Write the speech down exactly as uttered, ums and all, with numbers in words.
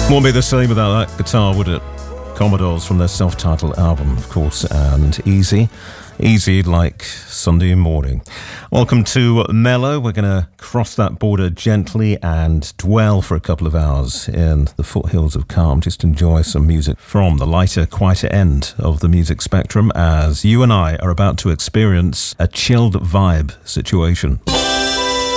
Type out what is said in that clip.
Won't be the same without that guitar, would it? Commodores from their self-titled album, of course, and Easy. Easy like Sunday morning. Welcome to Mellow. We're going to cross that border gently and dwell for a couple of hours in the foothills of calm. Just enjoy some music from the lighter, quieter end of the music spectrum as you and I are about to experience a chilled vibe situation.